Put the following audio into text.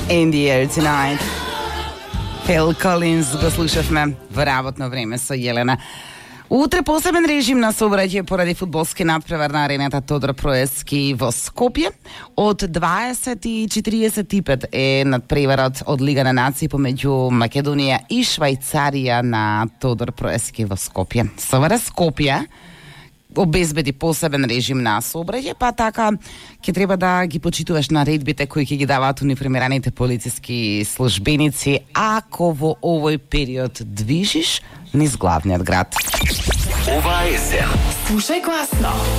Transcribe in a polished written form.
In the Air Tonight. Phil Collins го слушавме во работно време со Јелена. Утре посебен режим на сообраќај поради фудбалски натпревар на арената Тодор Проески во Скопје. Од 20:45 е надпреварот од Лига на нации помеѓу Македонија и Швајцарија на Тодор Проески во Скопје. СВР Скопје обезбеди посебен режим на сообраќај, па така ќе треба да ги почитуваш наредбите кои ќе ги даваат униформираните полициски службеници ако во овој период движиш низ главниот град. Ова е се. Слушај гласно.